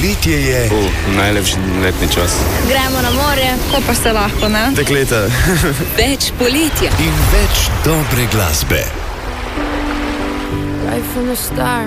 Poletje je najlepši letni čas. Gremo na morje, ko pa se lahko, ne? Dekleta. Več poletja In več dobre glasbe. Right from the start,